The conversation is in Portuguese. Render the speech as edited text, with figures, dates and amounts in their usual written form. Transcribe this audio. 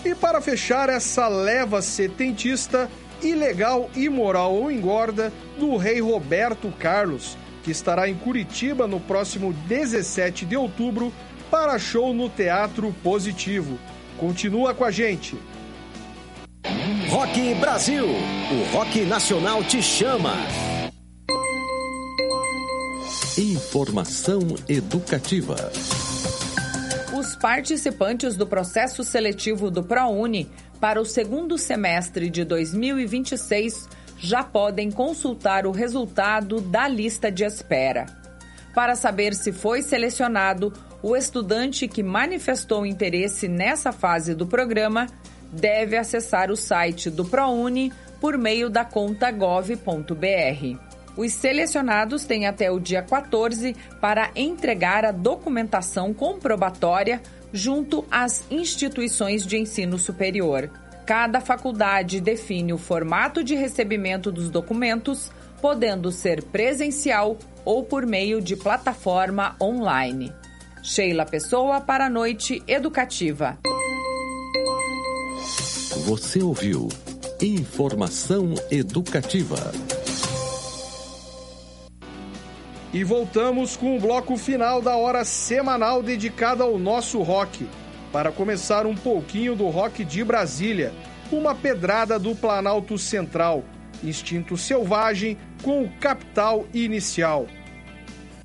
E para fechar essa leva setentista, Ilegal, Imoral ou Engorda, do Rei Roberto Carlos, que estará em Curitiba no próximo 17 de outubro para show no Teatro Positivo. Continua com a gente. Rock Brasil, o rock nacional te chama. Informação educativa. Os participantes do processo seletivo do ProUni para o segundo semestre de 2026 já podem consultar o resultado da lista de espera. Para saber se foi selecionado, o estudante que manifestou interesse nessa fase do programa deve acessar o site do ProUni por meio da conta gov.br. Os selecionados têm até o dia 14 para entregar a documentação comprobatória junto às instituições de ensino superior. Cada faculdade define o formato de recebimento dos documentos, podendo ser presencial ou por meio de plataforma online. Sheila Pessoa para a Noite Educativa. Você ouviu Informação Educativa. E voltamos com o bloco final da hora semanal dedicada ao nosso rock. Para começar um pouquinho do rock de Brasília, uma pedrada do Planalto Central, Instinto Selvagem com o Capital Inicial.